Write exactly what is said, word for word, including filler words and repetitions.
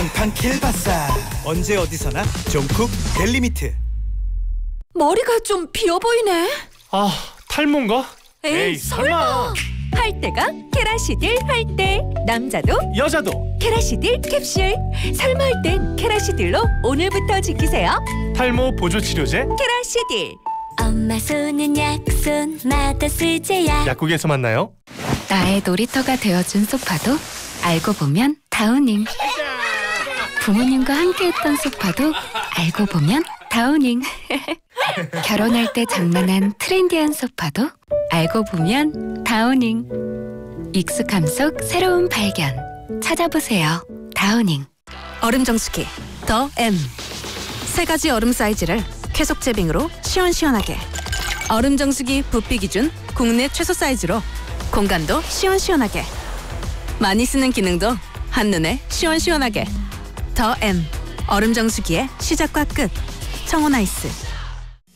팡팡 킬바사. 언제 어디서나 종쿡 델리미트. 머리가 좀 비어 보이네. 아, 탈모인가? 에이, 에이 설마. 할 때가 케라시딜 할 때. 남자도 여자도 케라시딜 캡슐. 설마 할 땐 케라시딜로 오늘부터 지키세요. 탈모 보조 치료제 케라시딜. 엄마 손은 약손 마더 쓰제야. 약국에서 만나요. 나의 놀이터가 되어준 소파도 알고 보면 다우닝. 부모님과 함께했던 소파도 알고 보면 다우닝. 결혼할 때 장만한 트렌디한 소파도 알고 보면 다우닝. 익숙함 속 새로운 발견 찾아보세요. 다우닝. 얼음 정수기 더 M. 세 가지 얼음 사이즈를 쾌속 제빙으로 시원시원하게. 얼음 정수기 부피 기준 국내 최소 사이즈로 공간도 시원시원하게. 많이 쓰는 기능도 한눈에 시원시원하게. 더 M. 얼음 정수기의 시작과 끝. 청혼아이스.